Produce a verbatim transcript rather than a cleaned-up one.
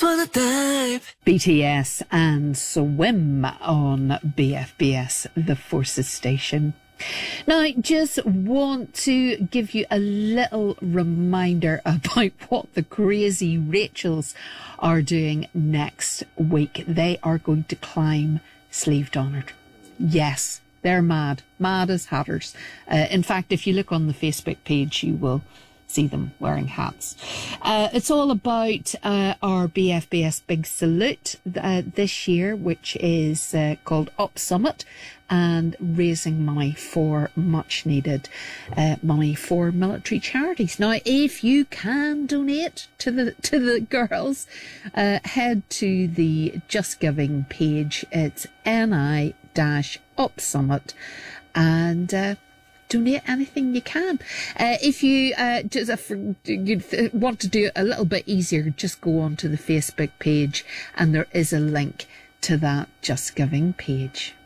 for the dive. B T S and Swim on B F B S, the Forces Station. Now, I just want to give you a little reminder about what the Crazy Rachels are doing next week. They are going to climb Slieve Donard. Yes, they're mad, mad as hatters. Uh, in fact, if you look on the Facebook page, you will see them wearing hats. Uh, it's all about uh, our B F B S Big Salute uh, this year, which is uh, called Up Summit, and raising money for much needed uh, money for military charities. Now, if you can donate to the to the girls, uh, head to the Just Giving page. It's N I Up Summit, and uh, donate anything you can. Uh, if you uh, just uh, you want to do it a little bit easier, just go on to the Facebook page, and there is a link to that Just Giving page.